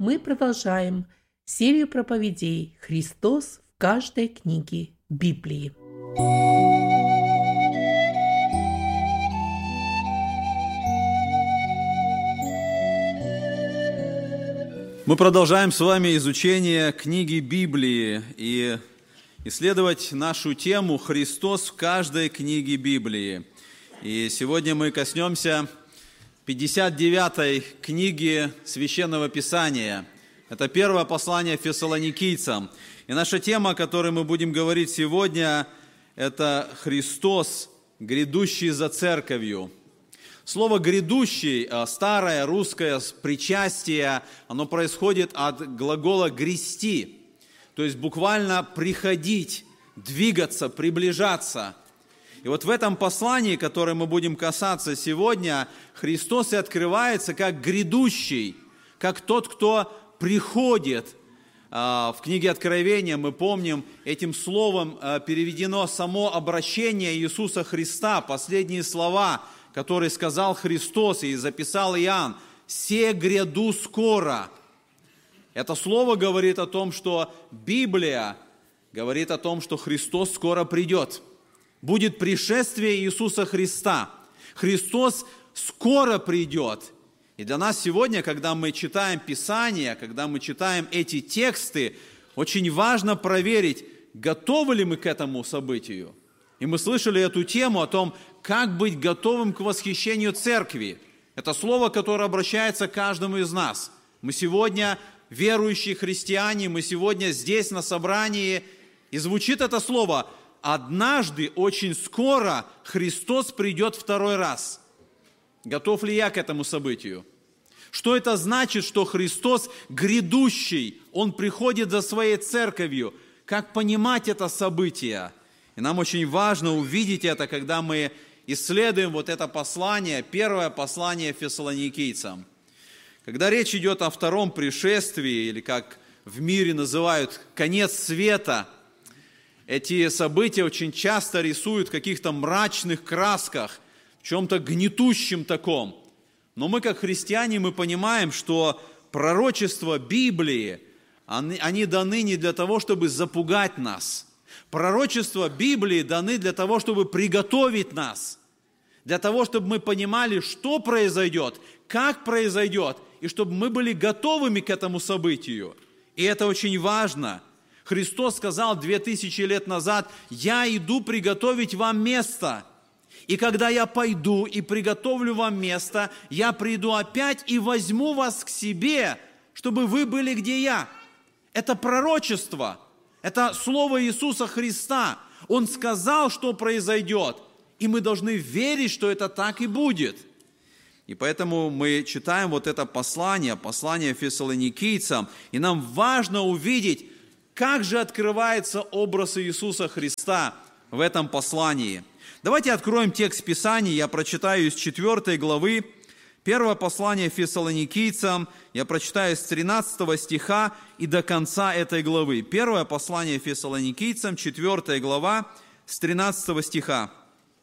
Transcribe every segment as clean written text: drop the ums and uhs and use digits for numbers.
мы продолжаем серию проповедей «Христос в каждой книге Библии». Мы продолжаем с вами изучение книги Библии и исследовать нашу тему «Христос в каждой книге Библии». И сегодня мы коснемся 59-й книги Священного Писания. Это первое послание Фессалоникийцам. И наша тема, о которой мы будем говорить сегодня, это «Христос, грядущий за церковью». Слово «грядущий», старое русское причастие, оно происходит от глагола «грести», то есть буквально «приходить», «двигаться», «приближаться». И вот в этом послании, которое мы будем касаться сегодня, Христос и открывается как грядущий, как тот, кто приходит. В книге Откровения мы помним, этим словом переведено само обращение Иисуса Христа, последние слова, которые сказал Христос и записал Иоанн: «Се гряду скоро». Это слово говорит о том, что Библия говорит о том, что Христос скоро придет. Будет пришествие Иисуса Христа. Христос скоро придет. И для нас сегодня, когда мы читаем Писание, когда мы читаем эти тексты, очень важно проверить, готовы ли мы к этому событию. И мы слышали эту тему о том, как быть готовым к восхищению церкви. Это слово, которое обращается к каждому из нас. Мы сегодня верующие христиане, мы сегодня здесь на собрании, и звучит это слово: однажды, очень скоро, Христос придет второй раз. Готов ли я к этому событию? Что это значит, что Христос грядущий, Он приходит за Своей церковью? Как понимать это событие? И нам очень важно увидеть это, когда мы исследуем вот это послание, первое послание Фессалоникийцам. Когда речь идет о втором пришествии, или как в мире называют конец света, эти события очень часто рисуют в каких-то мрачных красках, в чем-то гнетущем таком. Но мы, как христиане, мы понимаем, что пророчества Библии, они даны не для того, чтобы запугать нас. Пророчества Библии даны для того, чтобы приготовить нас, для того, чтобы мы понимали, что произойдет, как произойдет, и чтобы мы были готовыми к этому событию. И это очень важно. Христос сказал 2000 лет назад: «Я иду приготовить вам место, и когда я пойду и приготовлю вам место, я приду опять и возьму вас к себе, чтобы вы были, где я». Это пророчество. Это слово Иисуса Христа. Он сказал, что произойдет, и мы должны верить, что это так и будет. И поэтому мы читаем вот это послание Фессалоникийцам, и нам важно увидеть, как же открывается образ Иисуса Христа в этом послании. Давайте откроем текст Писания, я прочитаю из 4 главы, первое послание Фессалоникийцам, я прочитаю с 13 стиха и до конца этой главы. Первое послание Фессалоникийцам, 4 глава, с 13 стиха.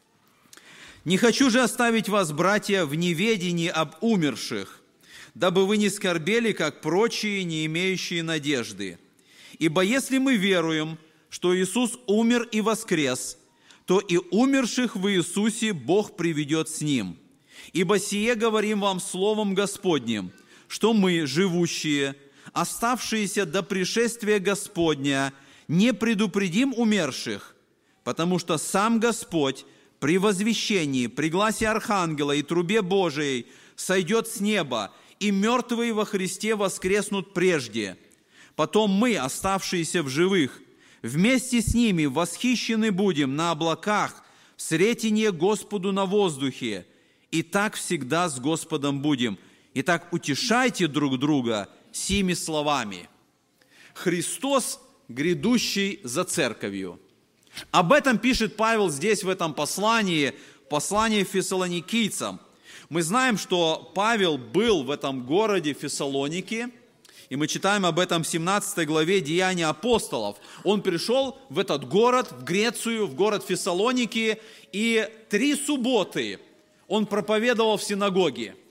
«Не хочу же оставить вас, братья, в неведении об умерших, дабы вы не скорбели, как прочие, не имеющие надежды. Ибо если мы веруем, что Иисус умер и воскрес, то и умерших в Иисусе Бог приведет с Ним. Ибо сие говорим вам словом Господним, что мы, живущие, оставшиеся до пришествия Господня, не предупредим умерших, потому что сам Господь при возвещении, при гласе архангела и трубе Божией сойдет с неба, и мертвые во Христе воскреснут прежде. Потом мы, оставшиеся в живых, вместе с ними восхищены будем на облаках, в сретение Господу на воздухе, и так всегда с Господом будем. Итак, утешайте друг друга сими словами». Христос, грядущий за церковью. Об этом пишет Павел здесь, в этом послании Фессалоникийцам. Мы знаем, что Павел был в этом городе Фессалоники, и мы читаем об этом в 17 главе Деяний апостолов. Он пришел в этот город, в Грецию, в город Фессалоники, и 3 субботы он проповедовал в синагоге.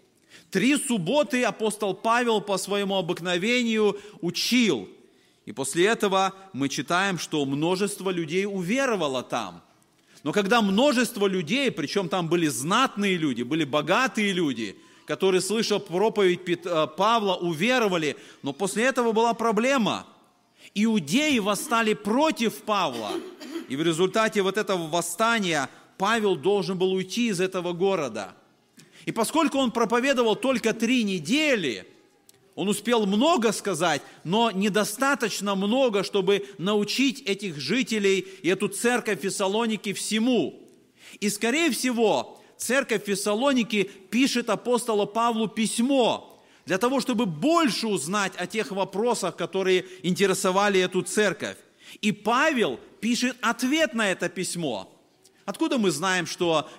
3 субботы апостол Павел по своему обыкновению учил. И после этого мы читаем, что множество людей уверовало там. Но когда множество людей, причем там были знатные люди, были богатые люди, которые, слышав проповедь Павла, уверовали, но после этого была проблема. Иудеи восстали против Павла, и в результате вот этого восстания Павел должен был уйти из этого города. И поскольку он проповедовал только 3 недели, он успел много сказать, но недостаточно много, чтобы научить этих жителей и эту церковь Фессалоники всему. И, скорее всего, церковь Фессалоники пишет апостолу Павлу письмо для того, чтобы больше узнать о тех вопросах, которые интересовали эту церковь. И Павел пишет ответ на это письмо. Откуда мы знаем, что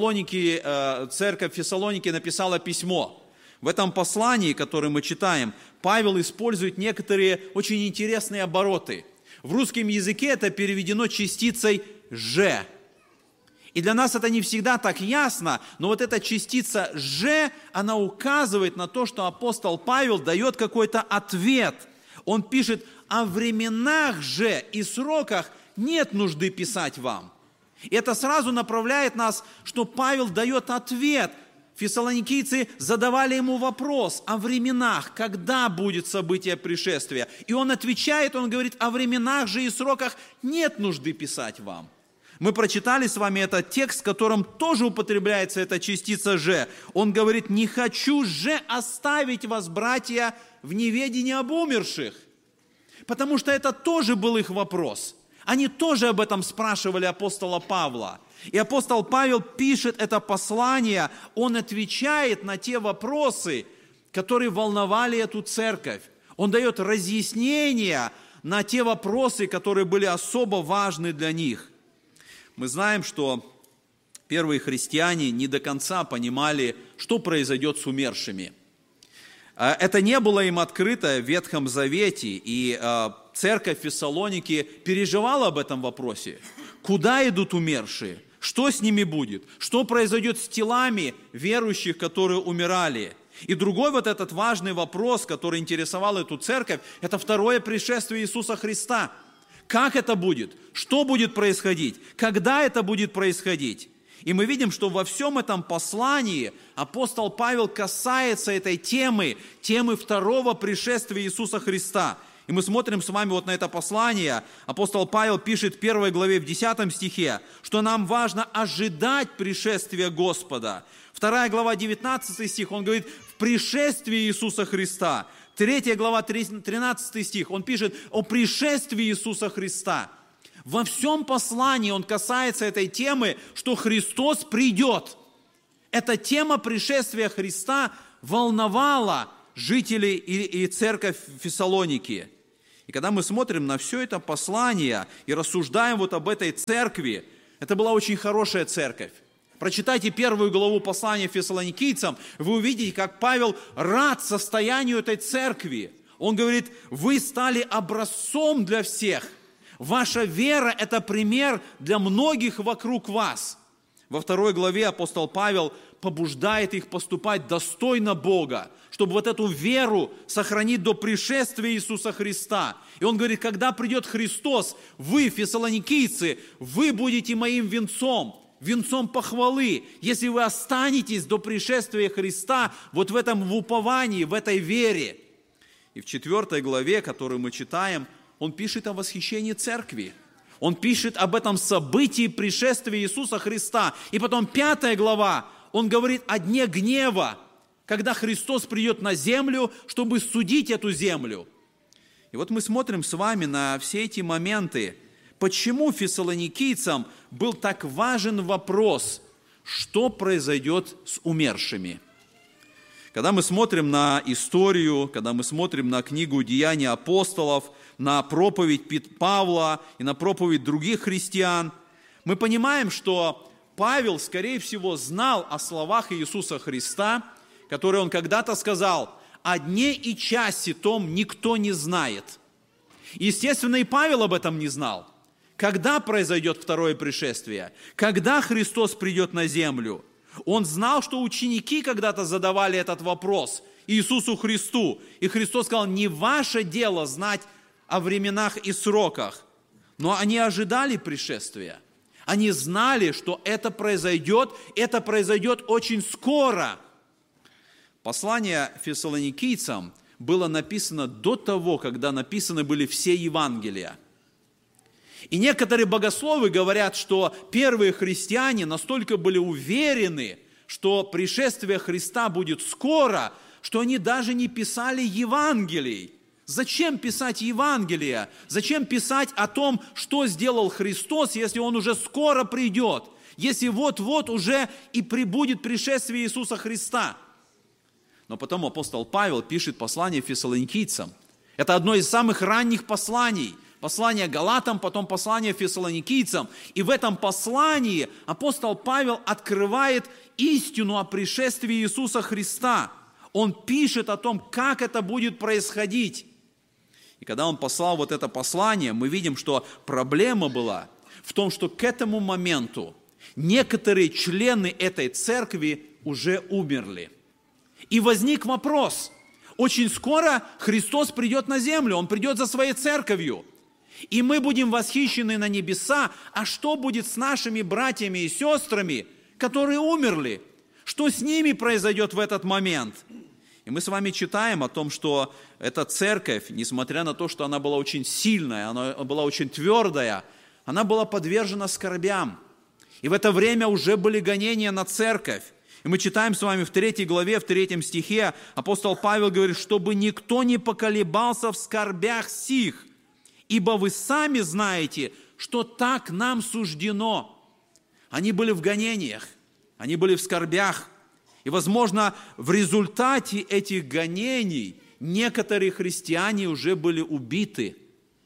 церковь Фессалоники написала письмо? В этом послании, которое мы читаем, Павел использует некоторые очень интересные обороты. В русском языке это переведено частицей «же». И для нас это не всегда так ясно, но вот эта частица «же», она указывает на то, что апостол Павел дает какой-то ответ. Он пишет: «О временах же и сроках нет нужды писать вам». И это сразу направляет нас, что Павел дает ответ. Фессалоникийцы задавали ему вопрос о временах, когда будет событие пришествия. И он отвечает, он говорит: о временах же и сроках нет нужды писать вам. Мы прочитали с вами этот текст, в котором тоже употребляется эта частица «же». Он говорит: «Не хочу же оставить вас, братья, в неведении об умерших». Потому что это тоже был их вопрос. Они тоже об этом спрашивали апостола Павла. И апостол Павел пишет это послание, он отвечает на те вопросы, которые волновали эту церковь. Он дает разъяснения на те вопросы, которые были особо важны для них. Мы знаем, что первые христиане не до конца понимали, что произойдет с умершими. Это не было им открыто в Ветхом Завете, и церковь Фессалоники переживала об этом вопросе. Куда идут умершие? Что с ними будет? Что произойдет с телами верующих, которые умирали? И другой вот этот важный вопрос, который интересовал эту церковь, это второе пришествие Иисуса Христа. Как это будет? Что будет происходить? Когда это будет происходить? И мы видим, что во всем этом послании апостол Павел касается этой темы второго пришествия Иисуса Христа. И мы смотрим с вами вот на это послание. Апостол Павел пишет в 1 главе, в 10 стихе, что нам важно ожидать пришествия Господа. 2 глава, 19 стих, он говорит: в пришествии Иисуса Христа. 3 глава, 13 стих, он пишет о пришествии Иисуса Христа. Во всем послании он касается этой темы, что Христос придет. Эта тема пришествия Христа волновала жителей и церковь Фессалоники. И когда мы смотрим на все это послание и рассуждаем вот об этой церкви, это была очень хорошая церковь. Прочитайте 1 главу послания Фессалоникийцам, вы увидите, как Павел рад состоянию этой церкви. Он говорит: вы стали образцом для всех. Ваша вера – это пример для многих вокруг вас. Во 2 главе апостол Павел побуждает их поступать достойно Бога, чтобы вот эту веру сохранить до пришествия Иисуса Христа. И он говорит: когда придет Христос, вы, фессалоникийцы, вы будете моим венцом похвалы, если вы останетесь до пришествия Христа вот в этом уповании, в этой вере. И в 4 главе, которую мы читаем, он пишет о восхищении церкви. Он пишет об этом событии пришествия Иисуса Христа. И потом 5 глава, он говорит о дне гнева, когда Христос придет на землю, чтобы судить эту землю. И вот мы смотрим с вами на все эти моменты. Почему фессалоникийцам был так важен вопрос, что произойдет с умершими? Когда мы смотрим на историю, когда мы смотрим на книгу «Деяния апостолов», на проповедь Павла и на проповедь других христиан, мы понимаем, что Павел, скорее всего, знал о словах Иисуса Христа, которые он когда-то сказал: «О дне и часе том никто не знает». Естественно, и Павел об этом не знал. Когда произойдет второе пришествие? Когда Христос придет на землю? Он знал, что ученики когда-то задавали этот вопрос Иисусу Христу. И Христос сказал: не ваше дело знать о временах и сроках. Но они ожидали пришествия. Они знали, что это произойдет очень скоро. Послание фессалоникийцам было написано до того, когда написаны были все Евангелия. И некоторые богословы говорят, что первые христиане настолько были уверены, что пришествие Христа будет скоро, что они даже не писали Евангелий. Зачем писать Евангелие? Зачем писать о том, что сделал Христос, если Он уже скоро придет? Если вот-вот уже и прибудет пришествие Иисуса Христа? Но потом апостол Павел пишет послание фессалоникийцам. Это одно из самых ранних посланий. Послание Галатам, потом послание фессалоникийцам. И в этом послании апостол Павел открывает истину о пришествии Иисуса Христа. Он пишет о том, как это будет происходить. И когда он послал вот это послание, мы видим, что проблема была в том, что к этому моменту некоторые члены этой церкви уже умерли. И возник вопрос: очень скоро Христос придет на землю, Он придет за Своей церковью. И мы будем восхищены на небеса, а что будет с нашими братьями и сестрами, которые умерли? Что с ними произойдет в этот момент? И мы с вами читаем о том, что эта церковь, несмотря на то, что она была очень сильная, она была очень твердая, она была подвержена скорбям. И в это время уже были гонения на церковь. И мы читаем с вами в 3 главе, в 3 стихе, апостол Павел говорит: чтобы никто не поколебался в скорбях сих, ибо вы сами знаете, что так нам суждено. Они были в гонениях, они были в скорбях. И, возможно, в результате этих гонений некоторые христиане уже были убиты.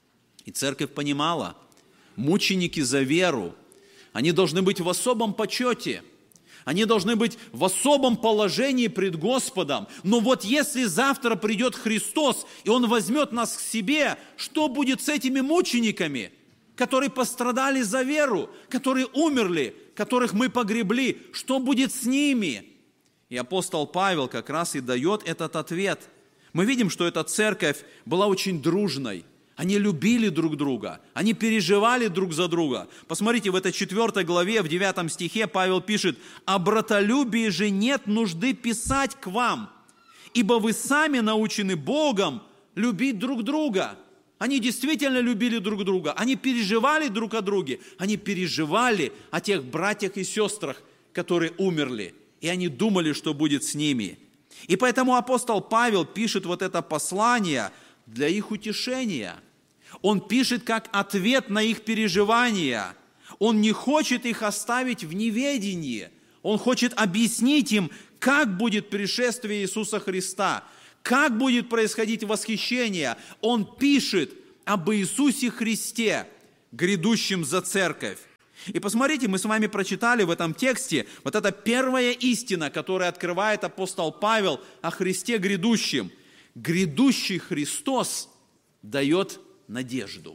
И церковь понимала, мученики за веру, они должны быть в особом почете. Они должны быть в особом положении пред Господом. Но вот если завтра придет Христос, и Он возьмет нас к себе, что будет с этими мучениками, которые пострадали за веру, которые умерли, которых мы погребли? Что будет с ними? И апостол Павел как раз и дает этот ответ. Мы видим, что эта церковь была очень дружной. Они любили друг друга, они переживали друг за друга. Посмотрите, в этой 4 главе, в 9 стихе Павел пишет: «О братолюбии же нет нужды писать к вам, ибо вы сами научены Богом любить друг друга». Они действительно любили друг друга, они переживали друг о друге, они переживали о тех братьях и сестрах, которые умерли, и они думали, что будет с ними. И поэтому апостол Павел пишет вот это послание для их утешения. Он пишет как ответ на их переживания. Он не хочет их оставить в неведении. Он хочет объяснить им, как будет пришествие Иисуса Христа, как будет происходить восхищение. Он пишет об Иисусе Христе, грядущем за церковь. И посмотрите, мы с вами прочитали в этом тексте вот эта первая истина, которую открывает апостол Павел о Христе грядущем. Грядущий Христос дает надежду.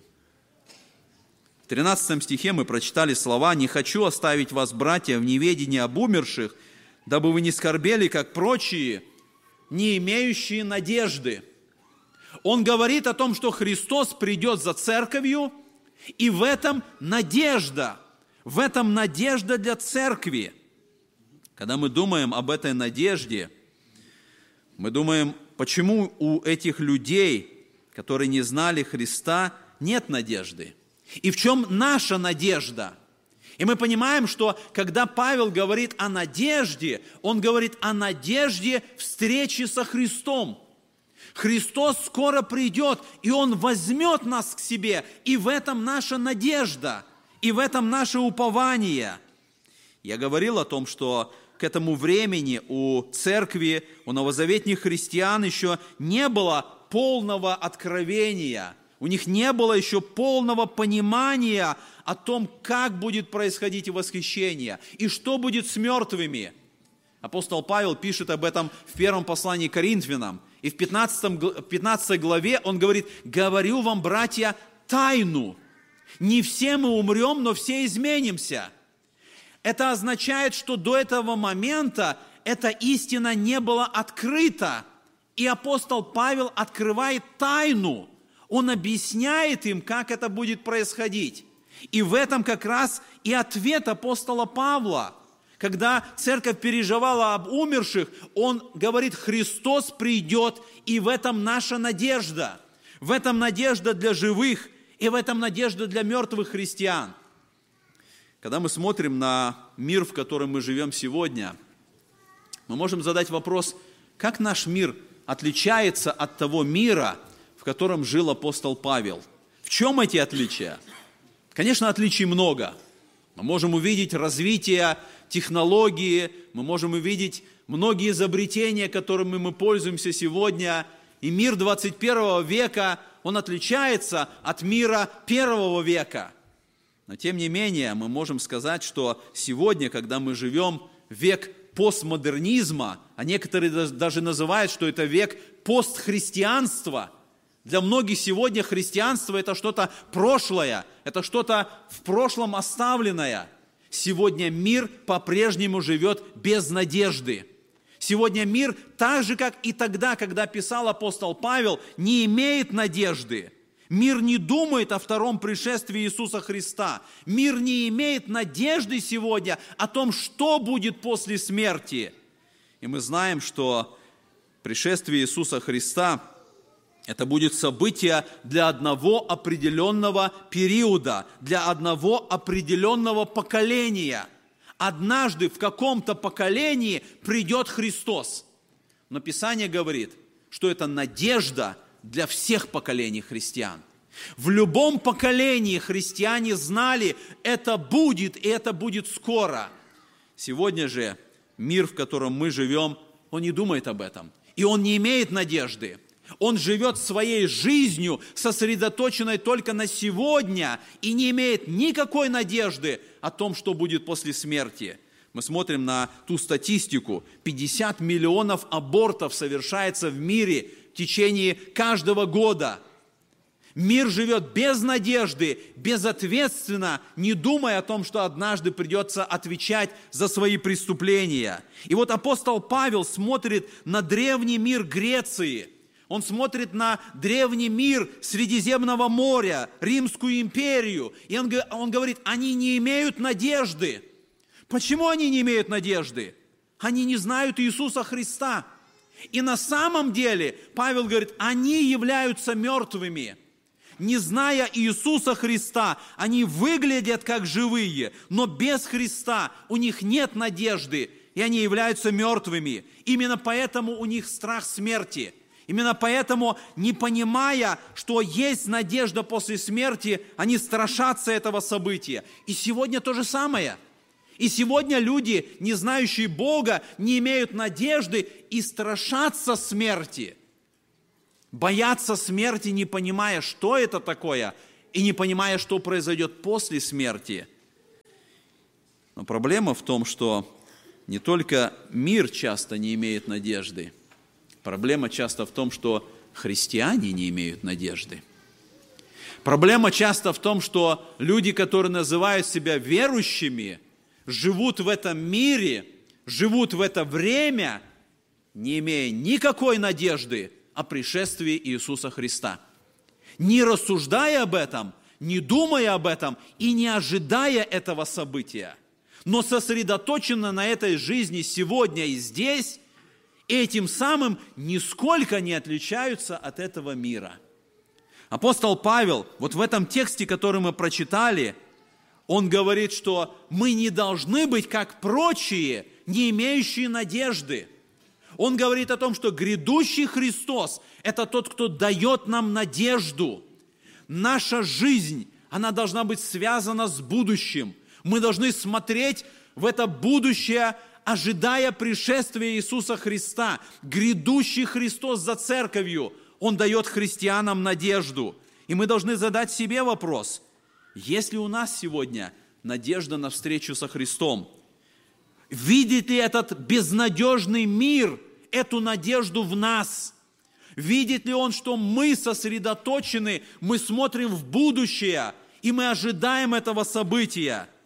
В 13 стихе мы прочитали слова: «Не хочу оставить вас, братья, в неведении об умерших, дабы вы не скорбели, как прочие, не имеющие надежды». Он говорит о том, что Христос придет за церковью, и в этом надежда для церкви. Когда мы думаем об этой надежде, мы думаем, почему у этих людей, которые не знали Христа, нет надежды? И в чем наша надежда? И мы понимаем, что когда Павел говорит о надежде, он говорит о надежде встречи со Христом. Христос скоро придет, и Он возьмет нас к себе, и в этом наша надежда, и в этом наше упование. Я говорил о том, что к этому времени у церкви, у новозаветных христиан еще не было полного откровения, у них не было еще полного понимания о том, как будет происходить восхищение и что будет с мертвыми. Апостол Павел пишет об этом в первом послании к Коринфянам, и в 15 главе он говорит: «Говорю вам, братья, тайну. Не все мы умрем, но все изменимся». Это означает, что до этого момента эта истина не была открыта. И апостол Павел открывает тайну. Он объясняет им, как это будет происходить. И в этом как раз и ответ апостола Павла. Когда церковь переживала об умерших, он говорит: Христос придет, и в этом наша надежда. В этом надежда для живых, и в этом надежда для мертвых христиан. Когда мы смотрим на мир, в котором мы живем сегодня, мы можем задать вопрос, как наш мир отличается от того мира, в котором жил апостол Павел. В чем эти отличия? Конечно, отличий много. Мы можем увидеть развитие технологии, мы можем увидеть многие изобретения, которыми мы пользуемся сегодня. И мир 21 века, он отличается от мира 1 века. Но тем не менее, мы можем сказать, что сегодня, когда мы живем в век постмодернизма, а некоторые даже называют, что это век постхристианства. Для многих сегодня христианство – это что-то прошлое, это что-то в прошлом оставленное. Сегодня мир по-прежнему живет без надежды. Сегодня мир, так же, как и тогда, когда писал апостол Павел, не имеет надежды. Мир не думает о втором пришествии Иисуса Христа. Мир не имеет надежды сегодня о том, что будет после смерти. И мы знаем, что пришествие Иисуса Христа – это будет событие для одного определенного периода, для одного определенного поколения. Однажды в каком-то поколении придет Христос. Но Писание говорит, что это надежда для всех поколений христиан. В любом поколении христиане знали, это будет, и это будет скоро. Сегодня же мир, в котором мы живем, он не думает об этом. И он не имеет надежды. Он живет своей жизнью, сосредоточенной только на сегодня, и не имеет никакой надежды о том, что будет после смерти. Мы смотрим на ту статистику. 50 миллионов абортов совершается в мире в течение каждого года. Мир живет без надежды, безответственно, не думая о том, что однажды придется отвечать за свои преступления. И вот апостол Павел смотрит на древний мир Греции. Он смотрит на древний мир Средиземного моря, Римскую империю. И он говорит, они не имеют надежды. Почему они не имеют надежды? Они не знают Иисуса Христа. И на самом деле, Павел говорит, они являются мертвыми. Не зная Иисуса Христа, они выглядят как живые, но без Христа у них нет надежды, и они являются мертвыми. Именно поэтому у них страх смерти. Именно поэтому, не понимая, что есть надежда после смерти, они страшатся этого события. И сегодня то же самое. И сегодня люди, не знающие Бога, не имеют надежды и страшатся смерти. Боятся смерти, не понимая, что это такое, и не понимая, что произойдет после смерти. Но проблема в том, что не только мир часто не имеет надежды, проблема часто в том, что христиане не имеют надежды. Проблема часто в том, что люди, которые называют себя верующими, живут в этом мире, живут в это время, не имея никакой надежды о пришествии Иисуса Христа. Не рассуждая об этом, не думая об этом и не ожидая этого события, но сосредоточенно на этой жизни сегодня и здесь, и этим самым нисколько не отличаются от этого мира. Апостол Павел, вот в этом тексте, который мы прочитали, он говорит, что мы не должны быть как прочие, не имеющие надежды. Он говорит о том, что грядущий Христос – это тот, кто дает нам надежду. Наша жизнь, она должна быть связана с будущим. Мы должны смотреть в это будущее, ожидая пришествия Иисуса Христа. Грядущий Христос за церковью, Он дает христианам надежду. И мы должны задать себе вопрос, есть ли у нас сегодня надежда на встречу со Христом? Видит ли этот безнадежный мир эту надежду в нас? Видит ли он, что мы сосредоточены, мы смотрим в будущее, и мы ожидаем этого события?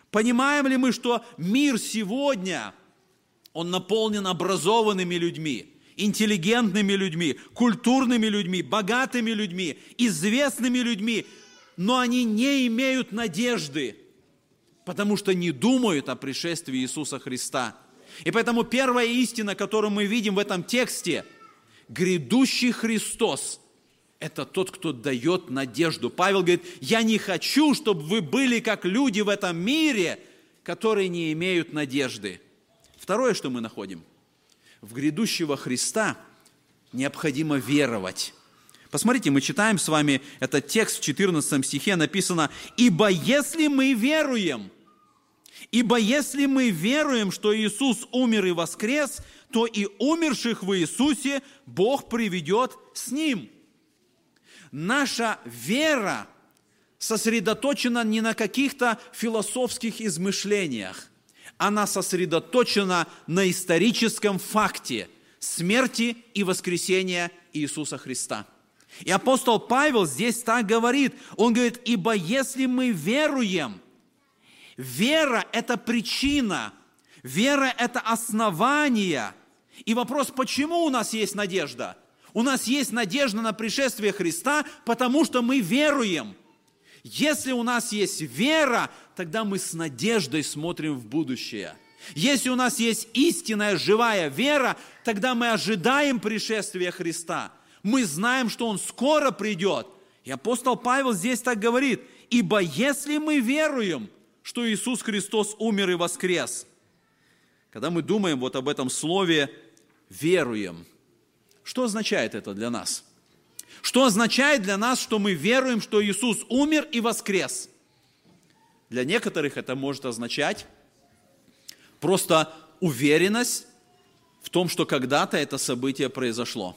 Понимаем ли мы, что мир сегодня, он наполнен образованными людьми, интеллигентными людьми, культурными людьми, богатыми людьми, известными людьми, но они не имеют надежды, потому что не думают о пришествии Иисуса Христа. И поэтому первая истина, которую мы видим в этом тексте, грядущий Христос – это тот, кто дает надежду. Павел говорит, я не хочу, чтобы вы были как люди в этом мире, которые не имеют надежды. Второе, что мы находим, в грядущего Христа необходимо веровать. Посмотрите, мы читаем с вами этот текст в 14 стихе, написано, «Ибо если мы веруем, что Иисус умер и воскрес, то и умерших в Иисусе Бог приведет с Ним». Наша вера сосредоточена не на каких-то философских измышлениях, она сосредоточена на историческом факте смерти и воскресения Иисуса Христа. И апостол Павел здесь так говорит, он говорит, ибо если мы веруем, вера – это причина, вера – это основание. И вопрос, почему у нас есть надежда? У нас есть надежда на пришествие Христа, потому что мы веруем. Если у нас есть вера, тогда мы с надеждой смотрим в будущее. Если у нас есть истинная живая вера, тогда мы ожидаем пришествия Христа. Мы знаем, что Он скоро придет. И апостол Павел здесь так говорит, ибо если мы веруем, что Иисус Христос умер и воскрес. Когда мы думаем вот об этом слове «веруем», что означает это для нас? Что означает для нас, что мы веруем, что Иисус умер и воскрес? Для некоторых это может означать просто уверенность в том, что когда-то это событие произошло.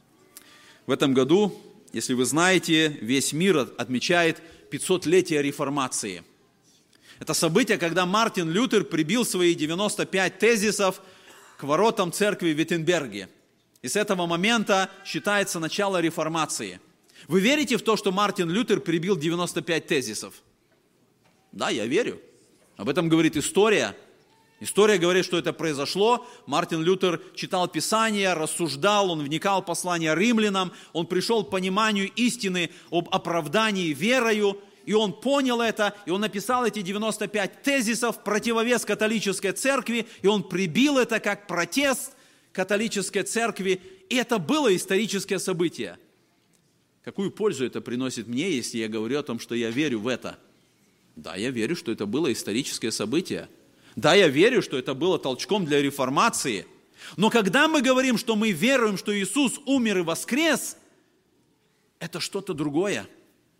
В этом году, если вы знаете, весь мир отмечает 500-летие Реформации. Это событие, когда Мартин Лютер прибил свои 95 тезисов к воротам церкви в Виттенберге. И с этого момента считается начало Реформации. Вы верите в то, что Мартин Лютер прибил 95 тезисов? Да, я верю. Об этом говорит история. История говорит, что это произошло. Мартин Лютер читал Писание, рассуждал, он вникал в послание римлянам, он пришел к пониманию истины об оправдании верою, и он понял это, и он написал эти 95 тезисов в противовес католической церкви, и он прибил это как протест католической церкви, и это было историческое событие. Какую пользу это приносит мне, если я говорю о том, что я верю в это? Да, я верю, что это было историческое событие. Да, я верю, что это было толчком для реформации. Но когда мы говорим, что мы веруем, что Иисус умер и воскрес, это что-то другое.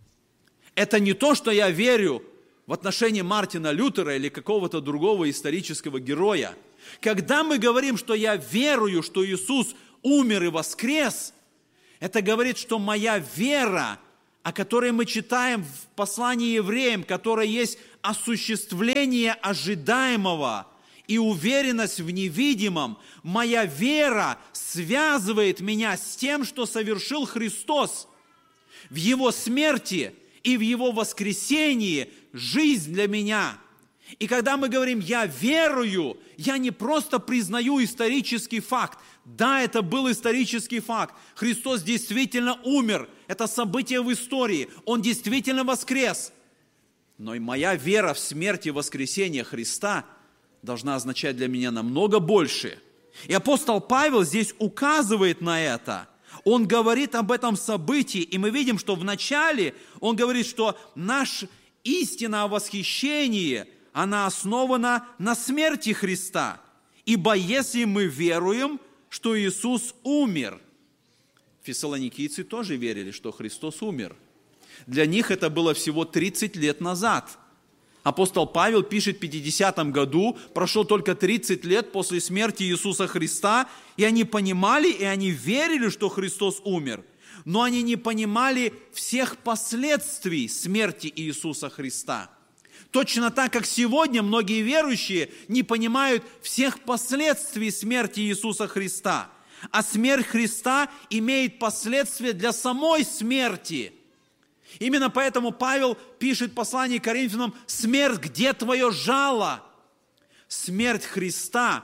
Это не то, что я верю в отношении Мартина Лютера или какого-то другого исторического героя. Когда мы говорим, что я верую, что Иисус умер и воскрес, это говорит, что моя вера, о которой мы читаем в послании евреям, которая есть осуществление ожидаемого и уверенность в невидимом, моя вера связывает меня с тем, что совершил Христос в Его смерти и в Его воскресении, жизнь для меня. И когда мы говорим «я верую», я не просто признаю исторический факт. Да, это был исторический факт. Христос действительно умер. Это событие в истории. Он действительно воскрес. Но и моя вера в смерть и воскресение Христа должна означать для меня намного больше. И апостол Павел здесь указывает на это. Он говорит об этом событии, и мы видим, что вначале он говорит, что наша истина о восхищении, она основана на смерти Христа. Ибо если мы веруем, что Иисус умер, фессалоникийцы тоже верили, что Христос умер. Для них это было всего 30 лет назад. Апостол Павел пишет в 50 году, прошло только 30 лет после смерти Иисуса Христа, и они понимали, и они верили, что Христос умер, но они не понимали всех последствий смерти Иисуса Христа. Точно так, как сегодня многие верующие не понимают всех последствий смерти Иисуса Христа. А смерть Христа имеет последствия для самой смерти. Именно поэтому Павел пишет в послании к Коринфянам: «Смерть, где твое жало?» Смерть Христа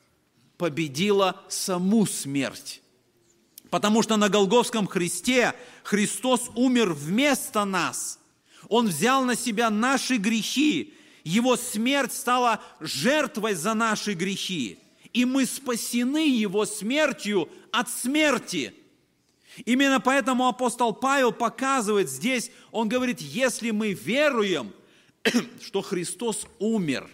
победила саму смерть. Потому что на Голгофском кресте Христос умер вместо нас. Он взял на себя наши грехи. Его смерть стала жертвой за наши грехи. И мы спасены Его смертью от смерти. Именно поэтому апостол Павел показывает здесь, он говорит: если мы веруем, что Христос умер.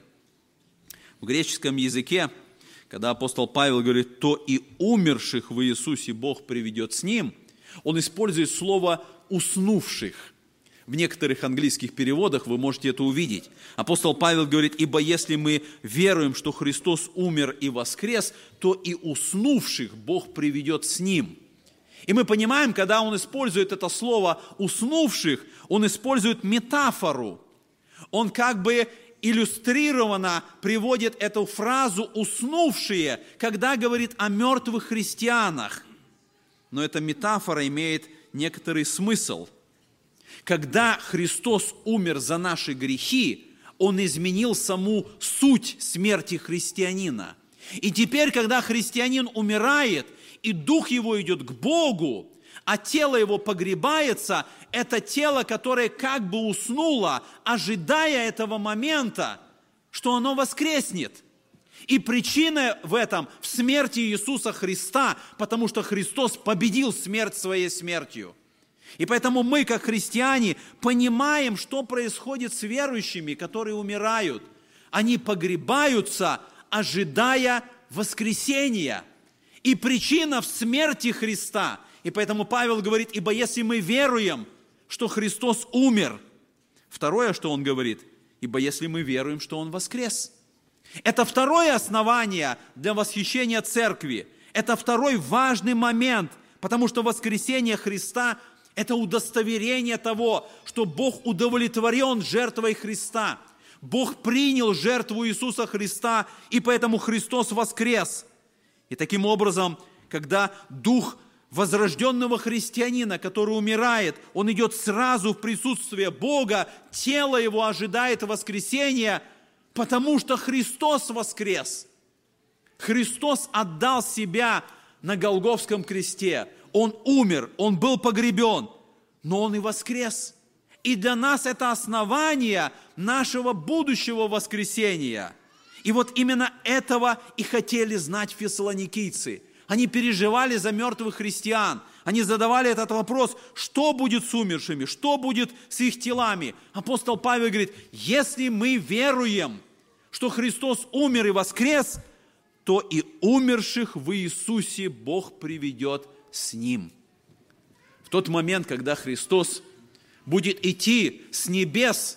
В греческом языке, когда апостол Павел говорит: то и умерших в Иисусе Бог приведет с Ним, он использует слово «уснувших». В некоторых английских переводах вы можете это увидеть. Апостол Павел говорит: ибо если мы веруем, что Христос умер и воскрес, то и уснувших Бог приведет с Ним. И мы понимаем, когда он использует это слово «уснувших», он использует метафору. Он как бы иллюстрированно приводит эту фразу «уснувшие», когда говорит о мертвых христианах. Но эта метафора имеет некоторый смысл. Когда Христос умер за наши грехи, Он изменил саму суть смерти христианина. И теперь, когда христианин умирает, и дух его идет к Богу, а тело его погребается, это тело, которое как бы уснуло, ожидая этого момента, что оно воскреснет. И причина в этом в смерти Иисуса Христа, потому что Христос победил смерть своей смертью. И поэтому мы, как христиане, понимаем, что происходит с верующими, которые умирают. Они погребаются, ожидая воскресения. И причина в смерти Христа. И поэтому Павел говорит: ибо если мы веруем, что Христос умер. Второе, что он говорит: ибо если мы веруем, что Он воскрес. Это второе основание для восхищения церкви. Это второй важный момент, потому что воскресение Христа – это удостоверение того, что Бог удовлетворен жертвой Христа. Бог принял жертву Иисуса Христа, и поэтому Христос воскрес. И таким образом, когда дух возрожденного христианина, который умирает, он идет сразу в присутствие Бога, тело его ожидает воскресения, потому что Христос воскрес. Христос отдал себя на Голгофском кресте. Он умер, Он был погребен, но Он и воскрес. И для нас это основание нашего будущего воскресения. И вот именно этого и хотели знать фессалоникийцы. Они переживали за мертвых христиан. Они задавали этот вопрос: что будет с умершими, что будет с их телами? Апостол Павел говорит: если мы веруем, что Христос умер и воскрес, то и умерших в Иисусе Бог приведет с Ним. В тот момент, когда Христос будет идти с небес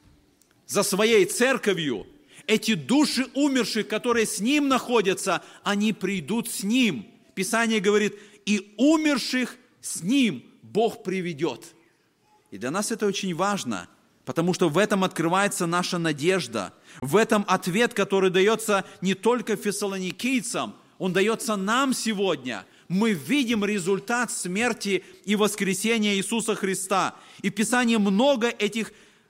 за Своей церковью, эти души умерших, которые с Ним находятся, они придут с Ним. Писание говорит: и умерших с Ним Бог приведет. И для нас это очень важно, потому что в этом открывается наша надежда. В этом ответ, который дается не только фессалоникийцам, он дается нам сегодня. Мы видим результат смерти и воскресения Иисуса Христа. И в Писании много этих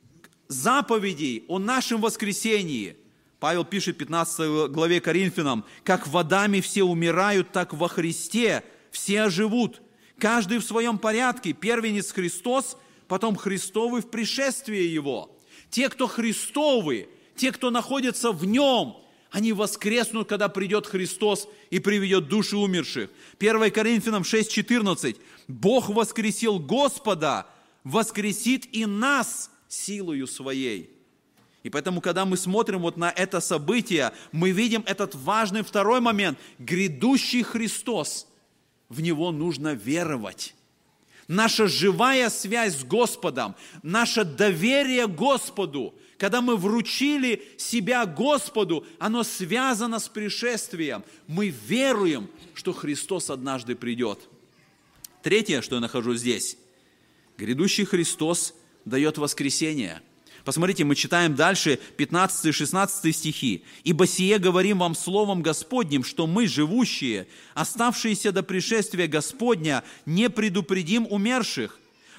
заповедей о нашем воскресении. Павел пишет в 15 главе Коринфянам: «Как водами все умирают, так во Христе все оживут, каждый в своем порядке, первенец Христос, потом Христовы в пришествии Его». Те, кто Христовы, те, кто находятся в Нем, они воскреснут, когда придет Христос и приведет души умерших. 1 Коринфянам 6:14. «Бог воскресил Господа, воскресит и нас силою Своей». И поэтому, когда мы смотрим вот на это событие, мы видим этот важный второй момент. Грядущий Христос. В Него нужно веровать. Наша живая связь с Господом, наше доверие Господу, когда мы вручили себя Господу, оно связано с пришествием. Мы веруем, что Христос однажды придет. Третье, что я нахожу здесь. Грядущий Христос дает воскресение. Посмотрите, мы читаем дальше 15 и 16 стихи. «Ибо сие говорим вам словом Господним, что мы, живущие, оставшиеся до пришествия Господня, не предупредим умерших,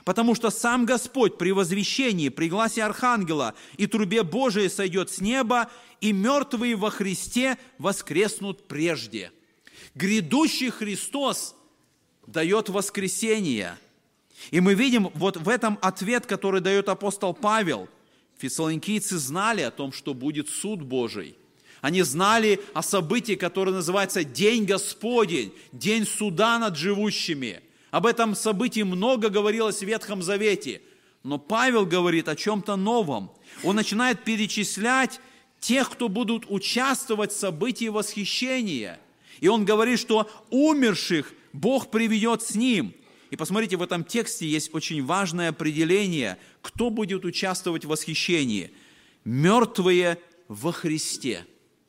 Потому что сам Господь при возвещении, при гласе архангела и трубе Божией сойдет с неба, и мертвые во Христе воскреснут прежде». Грядущий Христос дает воскресение. И мы видим вот в этом ответ, который дает апостол Павел. Фессалоникийцы знали о том, что будет суд Божий. Они знали о событии, которое называется День Господень, День суда над живущими. Об этом событии много говорилось в Ветхом Завете. Но Павел говорит о чем-то новом. Он начинает перечислять тех, кто будут участвовать в событии восхищения. И он говорит, что умерших Бог приведет с ним. И посмотрите, в этом тексте есть очень важное определение, кто будет участвовать в восхищении. Мертвые во Христе.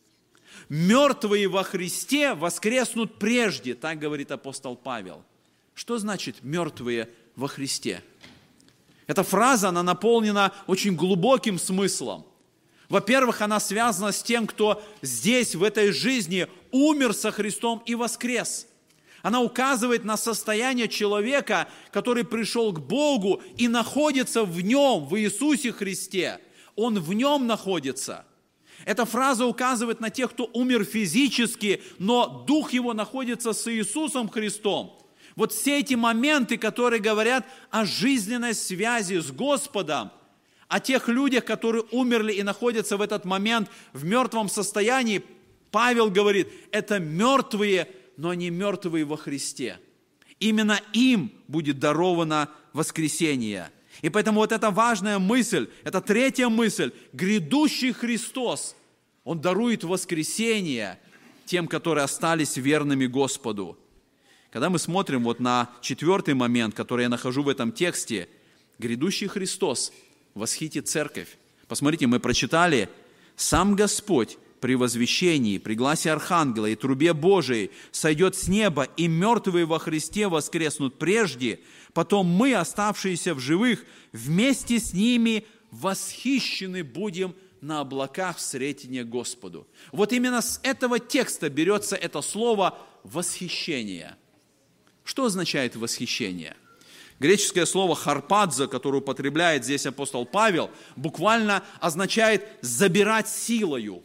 Мертвые во Христе воскреснут прежде, так говорит апостол Павел. Что значит мертвые во Христе? Эта фраза, она наполнена очень глубоким смыслом. Во-первых, она связана с тем, кто здесь, в этой жизни, умер со Христом и воскрес. Она указывает на состояние человека, который пришел к Богу и находится в Нем, в Иисусе Христе. Он в Нем находится. Эта фраза указывает на тех, кто умер физически, но дух его находится с Иисусом Христом. Вот все эти моменты, которые говорят о жизненной связи с Господом, о тех людях, которые умерли и находятся в этот момент в мертвом состоянии, Павел говорит, это мертвые, но они мертвые во Христе. Именно им будет даровано воскресение. И поэтому вот эта важная мысль, это третья мысль, грядущий Христос, Он дарует воскресение тем, которые остались верными Господу. Когда мы смотрим вот на четвертый момент, который я нахожу в этом тексте, грядущий Христос восхитит церковь. Посмотрите, мы прочитали, сам Господь при возвещении, при гласе архангела и трубе Божией сойдет с неба, и мертвые во Христе воскреснут прежде, потом мы, оставшиеся в живых, вместе с ними восхищены будем на облаках в сретение Господу. Вот именно с этого текста берется это слово «восхищение». Что означает восхищение? Греческое слово «харпадзо», которое употребляет здесь апостол Павел, буквально означает «забирать силою».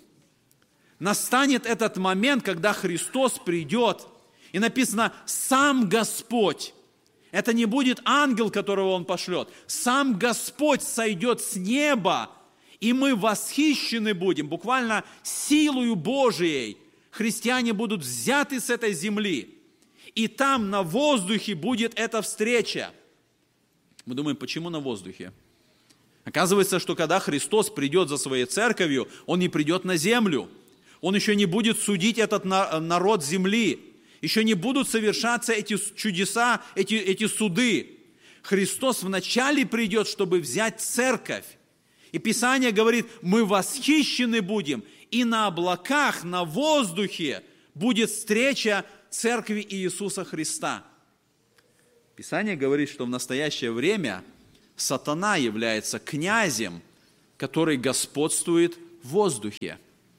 Настанет этот момент, когда Христос придет, и написано «сам Господь». Это не будет ангел, которого Он пошлет. Сам Господь сойдет с неба, и мы восхищены будем, буквально силою Божией. Христиане будут взяты с этой земли, и там на воздухе будет эта встреча. Мы думаем, почему на воздухе? Оказывается, что когда Христос придет за своей церковью, Он не придет на землю. Он еще не будет судить этот народ земли. Еще не будут совершаться эти чудеса, эти суды. Христос вначале придет, чтобы взять церковь. И Писание говорит, мы восхищены будем, и на облаках, на воздухе будет встреча церкви Иисуса Христа. Писание говорит, что в настоящее время сатана является князем, который господствует в воздухе.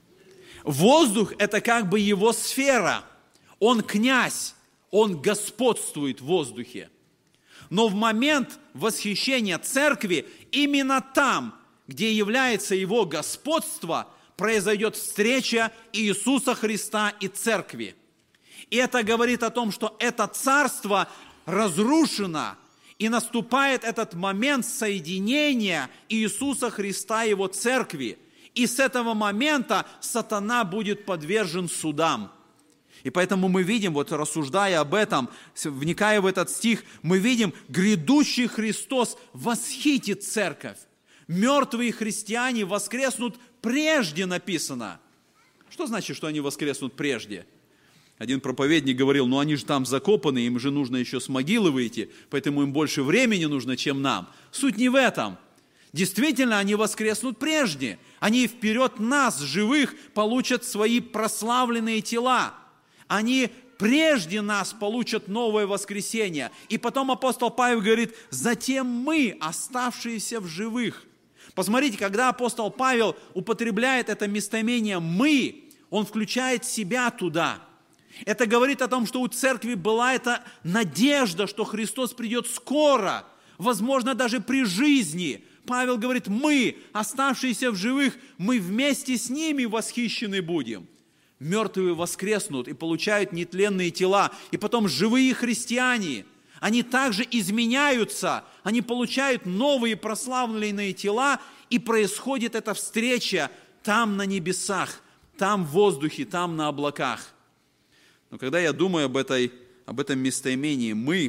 Воздух – это как бы его сфера. Он князь, он господствует в воздухе. Но в момент восхищения церкви, именно там, где является его господство, произойдет встреча Иисуса Христа и церкви. И это говорит о том, что это царство разрушено, и наступает этот момент соединения Иисуса Христа и его церкви. И с этого момента сатана будет подвержен судам. И поэтому мы видим, вот рассуждая об этом, вникая в этот стих, мы видим, грядущий Христос восхитит церковь. Мертвые христиане воскреснут прежде, написано. Что значит, что они воскреснут прежде? Один проповедник говорил, ну они же там закопаны, им же нужно еще с могилы выйти, поэтому им больше времени нужно, чем нам. Суть не в этом. Действительно, они воскреснут прежде. Они вперед нас, живых, получат свои прославленные тела. Они прежде нас получат новое воскресение. И потом апостол Павел говорит, затем мы, оставшиеся в живых. Посмотрите, когда апостол Павел употребляет это местоимение «мы», он включает себя туда. Это говорит о том, что у церкви была эта надежда, что Христос придет скоро. возможно, даже при жизни. Павел говорит, мы, оставшиеся в живых, мы вместе с ними восхищены будем. Мертвые воскреснут и получают нетленные тела, и потом живые христиане, они также изменяются, они получают новые прославленные тела, и происходит эта встреча там на небесах, там в воздухе, там на облаках. Но когда я думаю об этом местоимении «мы»,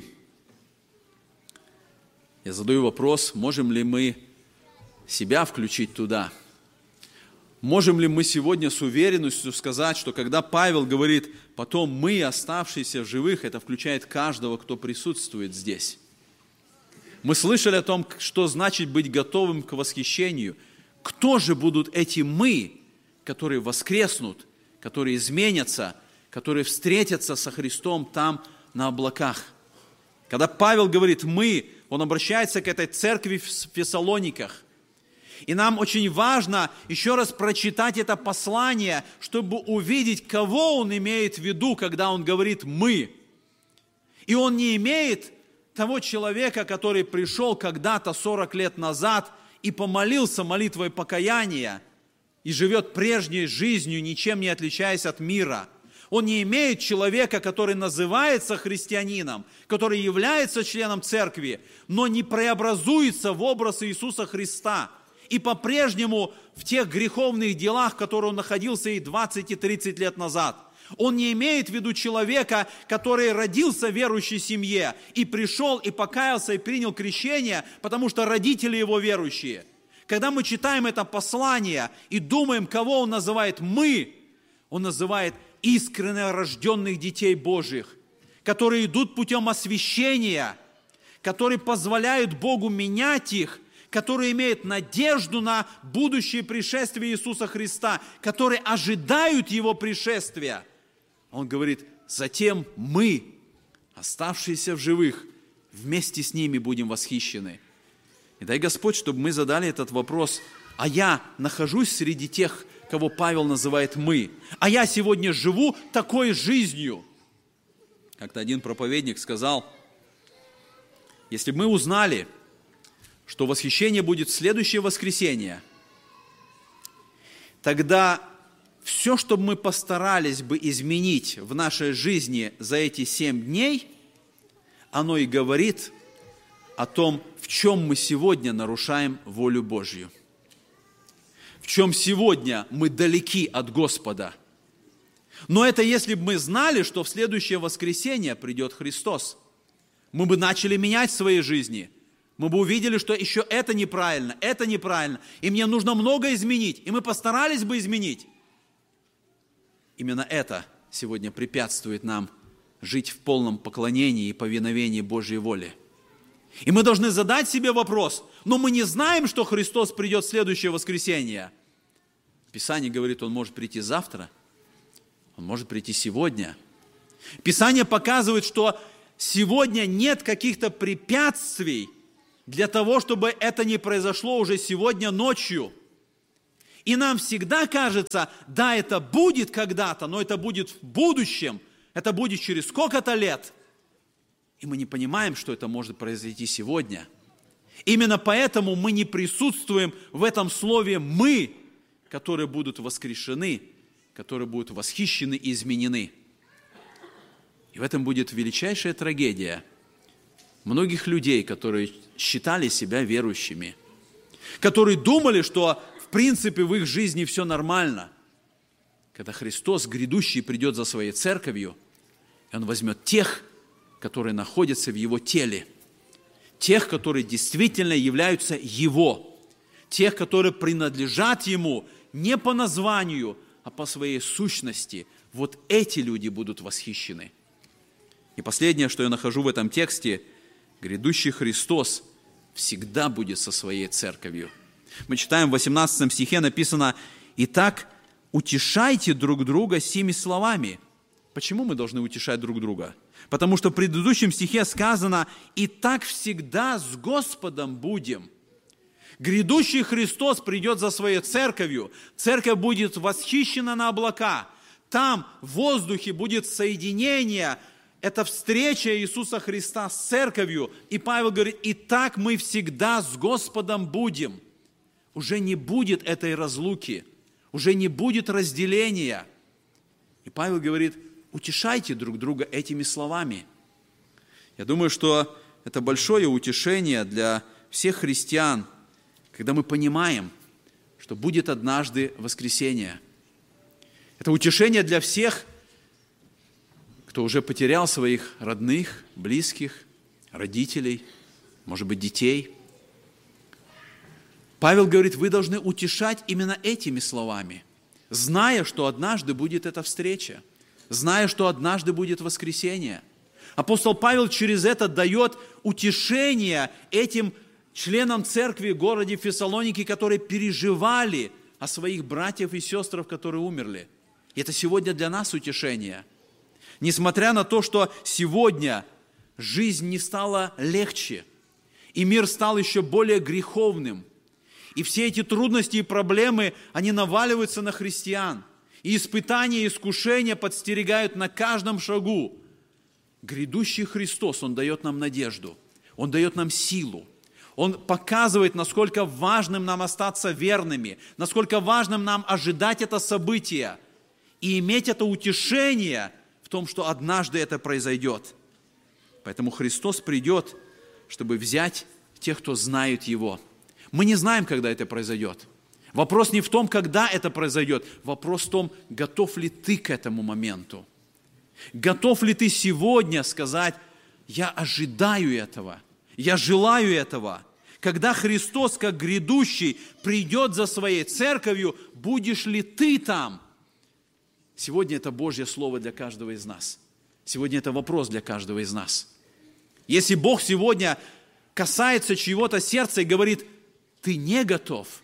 я задаю вопрос, можем ли мы себя включить туда? Можем ли мы сегодня с уверенностью сказать, что когда Павел говорит «потом мы, оставшиеся в живых», это включает каждого, кто присутствует здесь? Мы слышали о том, что значит быть готовым к восхищению. Кто же будут эти «мы», которые воскреснут, которые изменятся, которые встретятся со Христом там на облаках? Когда Павел говорит «мы», он обращается к этой церкви в Фессалониках. И нам очень важно еще раз прочитать это послание, чтобы увидеть, кого он имеет в виду, когда он говорит «мы». И он не имеет того человека, который пришел когда-то 40 лет назад и помолился молитвой покаяния и живет прежней жизнью, ничем не отличаясь от мира. Он не имеет человека, который называется христианином, который является членом церкви, но не преобразуется в образ Иисуса Христа и по-прежнему в тех греховных делах, в которых он находился и 20, и 30 лет назад. Он не имеет в виду человека, который родился в верующей семье и пришел, и покаялся, и принял крещение, потому что родители его верующие. Когда мы читаем это послание и думаем, кого он называет «мы», он называет искренне рожденных детей Божьих, которые идут путем освящения, которые позволяют Богу менять их, которые имеют надежду на будущее пришествие Иисуса Христа, которые ожидают Его пришествия. Он говорит, затем мы, оставшиеся в живых, вместе с ними будем восхищены. И дай Господь, чтобы мы задали этот вопрос, а я нахожусь среди тех, кого Павел называет «мы», а я сегодня живу такой жизнью. Как-то один проповедник сказал, если бы мы узнали, что восхищение будет в следующее воскресенье, тогда все, что мы постарались бы изменить в нашей жизни за эти 7 дней, оно и говорит о том, в чем мы сегодня нарушаем волю Божью. В чем сегодня мы далеки от Господа. Но это если бы мы знали, что в следующее воскресенье придет Христос. Мы бы начали менять свои жизни. Мы бы увидели, что еще это неправильно, и мне нужно много изменить, и мы постарались бы изменить. Именно это сегодня препятствует нам жить в полном поклонении и повиновении Божьей воле. И мы должны задать себе вопрос, но мы не знаем, что Христос придет в следующее воскресенье. Писание говорит, Он может прийти завтра, Он может прийти сегодня. Писание показывает, что сегодня нет каких-то препятствий для того, чтобы это не произошло уже сегодня ночью. И нам всегда кажется, да, это будет когда-то, но это будет в будущем, это будет через сколько-то лет. И мы не понимаем, что это может произойти сегодня. Именно поэтому мы не присутствуем в этом слове «мы», которые будут воскрешены, которые будут восхищены и изменены. И в этом будет величайшая трагедия многих людей, которые считали себя верующими, которые думали, что в принципе в их жизни все нормально. Когда Христос грядущий придет за своей церковью, и Он возьмет тех, которые находятся в Его теле, тех, которые действительно являются Его, тех, которые принадлежат Ему не по названию, а по своей сущности. Вот эти люди будут восхищены. И последнее, что я нахожу в этом тексте, грядущий Христос всегда будет со своей церковью. Мы читаем в 18 стихе написано: «Итак, утешайте друг друга сими словами». Почему мы должны утешать друг друга? Потому что в предыдущем стихе сказано: «И так всегда с Господом будем». Грядущий Христос придет за своей церковью. Церковь будет восхищена на облака. Там в воздухе будет соединение это встреча Иисуса Христа с церковью. И Павел говорит, и так мы всегда с Господом будем. Уже не будет этой разлуки, уже не будет разделения. И Павел говорит, утешайте друг друга этими словами. Я думаю, что это большое утешение для всех христиан, когда мы понимаем, что будет однажды воскресение. Это утешение для всех, кто уже потерял своих родных, близких, родителей, может быть, детей. Павел говорит, вы должны утешать именно этими словами, зная, что однажды будет эта встреча, зная, что однажды будет воскресение. Апостол Павел через это дает утешение этим членам церкви в городе Фессалоники, которые переживали о своих братьев и сестрах, которые умерли. И это сегодня для нас утешение. Несмотря на то, что сегодня жизнь не стала легче, и мир стал еще более греховным, и все эти трудности и проблемы, они наваливаются на христиан, и испытания и искушения подстерегают на каждом шагу. Грядущий Христос, Он дает нам надежду, Он дает нам силу, Он показывает, насколько важным нам остаться верными, насколько важным нам ожидать это событие и иметь это утешение в том, что однажды это произойдет. Поэтому Христос придет, чтобы взять тех, кто знает Его. Мы не знаем, когда это произойдет. Вопрос не в том, когда это произойдет. Вопрос в том, готов ли ты к этому моменту. Готов ли ты сегодня сказать, я ожидаю этого, я желаю этого. Когда Христос, как грядущий, придет за своей церковью, будешь ли ты там? Сегодня это Божье Слово для каждого из нас. Сегодня это вопрос для каждого из нас. Если Бог сегодня касается чьего-то сердца и говорит, ты не готов,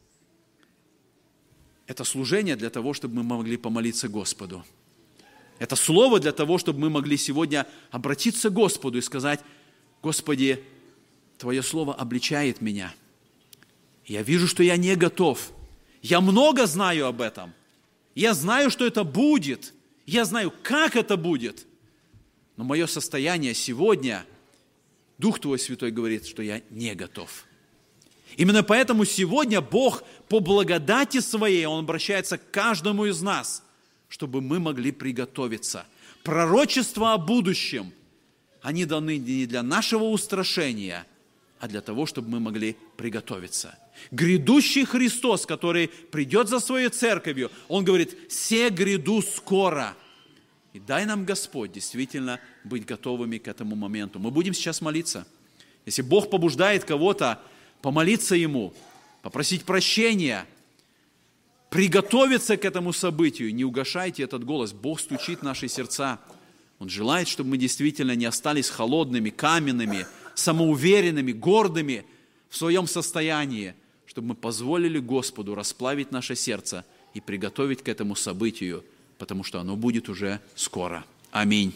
это служение для того, чтобы мы могли помолиться Господу. Это слово для того, чтобы мы могли сегодня обратиться к Господу и сказать, Господи, Твое Слово обличает меня. Я вижу, что я не готов. Я много знаю об этом. Я знаю, что это будет. Я знаю, как это будет. Но мое состояние сегодня, Дух Твой Святой говорит, что я не готов. Именно поэтому сегодня Бог по благодати Своей, Он обращается к каждому из нас, чтобы мы могли приготовиться. Пророчества о будущем, они даны не для нашего устрашения, а для того, чтобы мы могли приготовиться. Грядущий Христос, который придет за своей церковью, Он говорит, «Се гряду скоро». И дай нам, Господь, действительно быть готовыми к этому моменту. Мы будем сейчас молиться. Если Бог побуждает кого-то помолиться Ему, попросить прощения, приготовиться к этому событию, не угашайте этот голос. Бог стучит в наши сердца. Он желает, чтобы мы действительно не остались холодными, каменными, самоуверенными, гордыми в своем состоянии, чтобы мы позволили Господу расплавить наше сердце и приготовить к этому событию, потому что оно будет уже скоро. Аминь.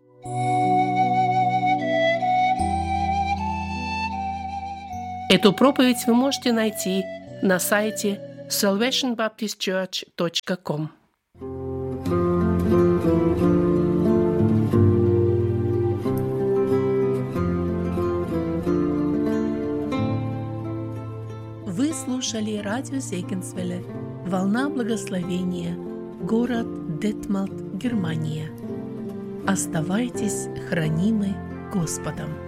Эту проповедь вы можете найти на сайте salvationbaptistchurch.com. Вы слушали радио Зегенсвелле «Волна благословения», город Детмалт, Германия. Оставайтесь хранимы Господом.